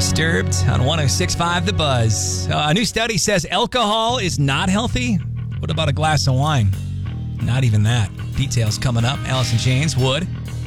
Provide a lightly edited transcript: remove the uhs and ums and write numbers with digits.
Disturbed on 106.5 The Buzz. A new study says alcohol is not healthy. What about a glass of wine? Not even that. Details coming up. Alice in Chains, Wood.